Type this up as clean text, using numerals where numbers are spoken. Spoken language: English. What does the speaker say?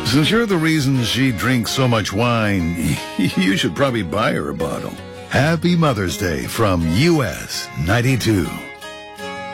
Since you're the reason she drinks so much wine, you should probably buy her a bottle. Happy Mother's Day from US 92.